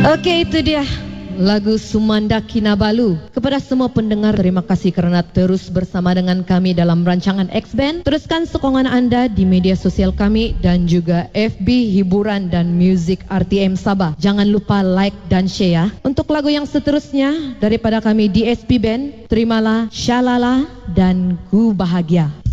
Okey, itu dia lagu Sumanda Kinabalu. Kepada semua pendengar, terima kasih kerana terus bersama dengan kami dalam rancangan X-Band. Teruskan sokongan anda di media sosial kami dan juga FB Hiburan dan Muzik RTM Sabah. Jangan lupa like dan share ya. Untuk lagu yang seterusnya daripada kami DSP Band, terimalah Shalala dan Ku Bahagia.